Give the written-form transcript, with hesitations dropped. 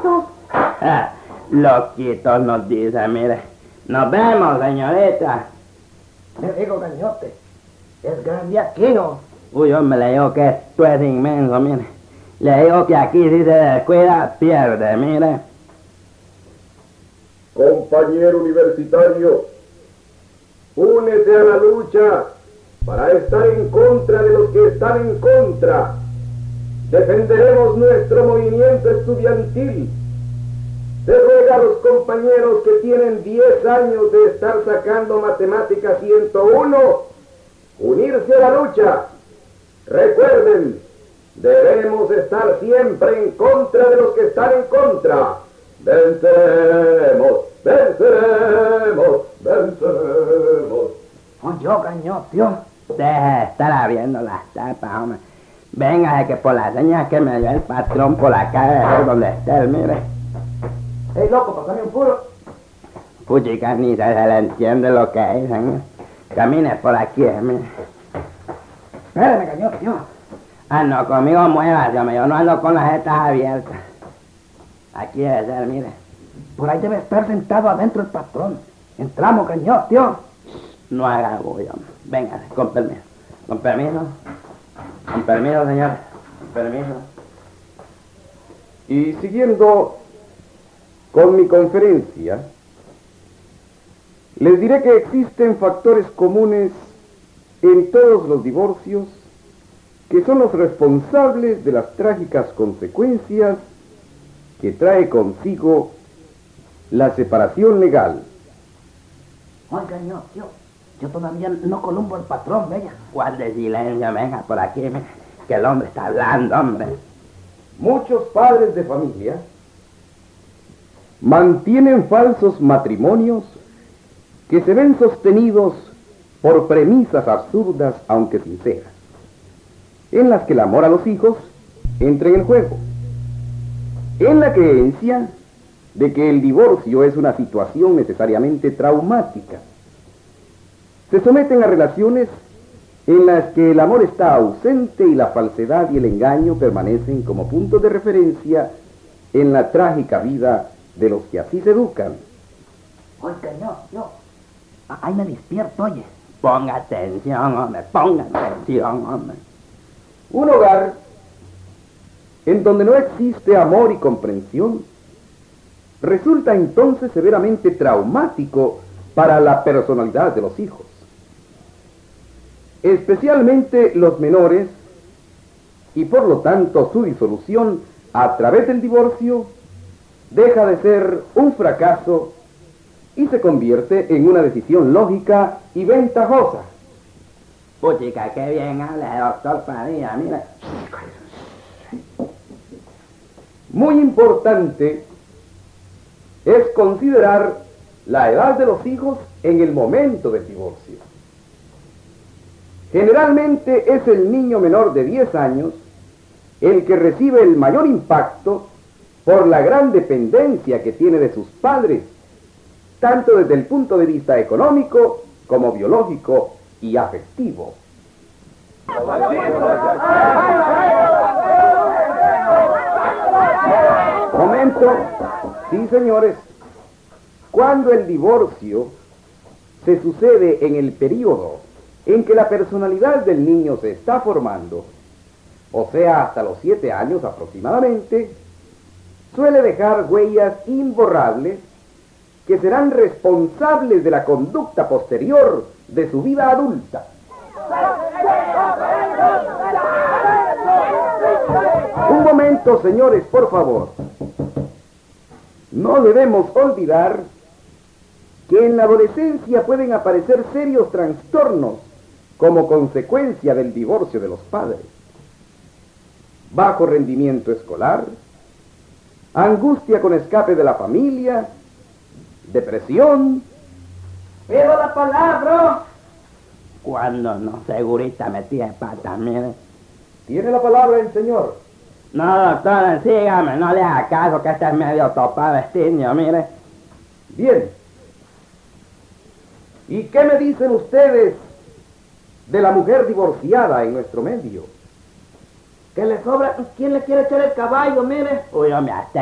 loquitos. Loquitos nos dice, mire. Nos vemos, señorita. Le digo, gañote, es grande aquí, ¿no? Uy, hombre, le digo que esto es inmenso, mire. Le digo que aquí si se descuida, pierde, mire. Compañero universitario, únete a la lucha para estar en contra de los que están en contra. Defenderemos nuestro movimiento estudiantil. Se ruega a los compañeros que tienen 10 años de estar sacando Matemática 101, unirse a la lucha. Recuerden, debemos estar siempre en contra de los que están en contra. Venceremos, venceremos, venceremos. Oye, gañote, Deje de estar abriendo las tapas, hombre. Venga, que por las señas que me dio el patrón por la calle donde esté él, mire. Ey, loco, pasame un puro. Puchica, ni se le entiende lo que dicen. Camine por aquí, mire. Espérame, gañote, No, conmigo muévase, hombre. Yo no ando con las jetas abiertas. Aquí debe ser, mire. Por ahí debe estar sentado adentro el patrón. Entramos, gañote. No haga bulla, hombre. Venga, con permiso. Con permiso. Con permiso, señor. Con permiso. Y siguiendo con mi conferencia, les diré que existen factores comunes en todos los divorcios que son los responsables de las trágicas consecuencias que trae consigo la separación legal. Oiga, yo todavía no columbo al patrón, bella. Guarde silencio, venga por aquí, mire, que el hombre está hablando, hombre. Muchos padres de familia mantienen falsos matrimonios que se ven sostenidos por premisas absurdas, aunque sinceras, en las que el amor a los hijos entra en el juego, en la creencia de que el divorcio es una situación necesariamente traumática. Se someten a relaciones en las que el amor está ausente y la falsedad y el engaño permanecen como puntos de referencia en la trágica vida de los que así se educan. Oiga, ahí me despierto, oye. Ponga atención, hombre, ponga atención, hombre. Un hogar en donde no existe amor y comprensión resulta entonces severamente traumático para la personalidad de los hijos. Especialmente los menores, y por lo tanto su disolución a través del divorcio deja de ser un fracaso y se convierte en una decisión lógica y ventajosa. Puchica, qué bien habla, doctor Padilla, mira. Muy importante es considerar la edad de los hijos en el momento del divorcio. Generalmente es el niño menor de 10 años el que recibe el mayor impacto por la gran dependencia que tiene de sus padres, tanto desde el punto de vista económico como biológico y afectivo. Momento, sí señores, cuando el divorcio se sucede en el periodo en que la personalidad del niño se está formando, o sea, hasta los 7 años aproximadamente, suele dejar huellas imborrables que serán responsables de la conducta posterior de su vida adulta. Un momento, señores, por favor. No debemos olvidar que en la adolescencia pueden aparecer serios trastornos como consecuencia del divorcio de los padres. Bajo rendimiento escolar, angustia con escape de la familia, depresión. ¡Pido la palabra! Cuando no, segurita metí de pata, mire. Tiene la palabra el señor. No, doctor, sígame, no le haga caso que este es medio topado estiño, mire. Bien. ¿Y qué me dicen ustedes de la mujer divorciada en nuestro medio? Que le sobra. ¿Quién le quiere echar el caballo, mire? Uy, hombre, hasta